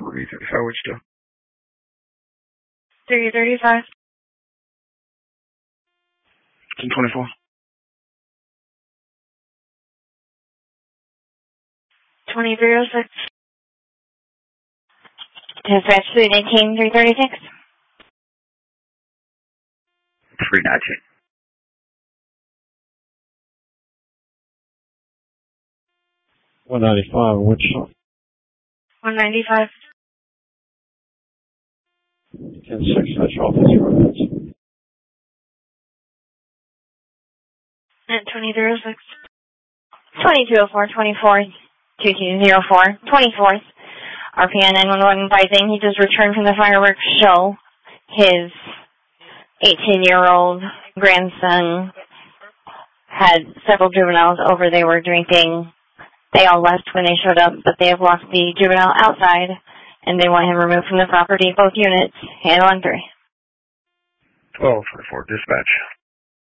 335, which do? 335. 24. 2306. Dispatch 319, 336. 319. 195, which 195. 10-6, that's off the 0 minutes. At 2306. 2204, 24, 2204, 24th. RPN 911 advising he just returned from the fireworks show. His 18-year-old grandson had several juveniles over. They were drinking. They all left when they showed up, but they have lost the juvenile outside, and they want him removed from the property. Both units, handle on 3. 1244, dispatch.